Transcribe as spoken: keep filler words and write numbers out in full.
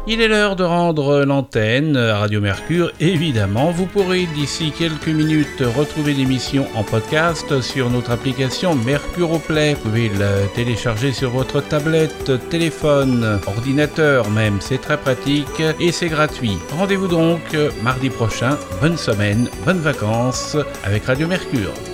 Il est l'heure de rendre l'antenne à Radio Mercure. Évidemment, vous pourrez d'ici quelques minutes retrouver l'émission en podcast sur notre application Mercure au Play. Vous pouvez la télécharger sur votre tablette, téléphone, ordinateur même. C'est très pratique et c'est gratuit. Rendez-vous donc mardi prochain. Bonne semaine, bonnes vacances avec Radio Mercure.